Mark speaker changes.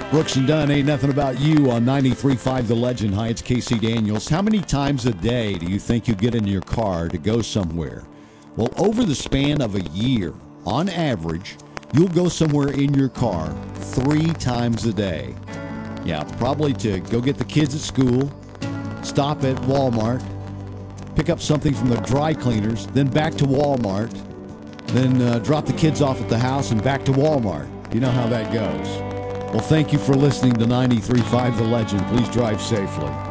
Speaker 1: Brooks and Dunn, ain't nothing about you on 93.5 The Legend. Hi, it's Casey Daniels. How many times a day do you think you get in your car to go somewhere? Well, over the span of a year, on average, you'll go somewhere in your car 3 times a day. Yeah, probably to go get the kids at school, stop at Walmart, pick up something from the dry cleaners, then back to Walmart, then drop the kids off at the house and back to Walmart. You know how that goes. Well, thank you for listening to 93.5 The Legend. Please drive safely.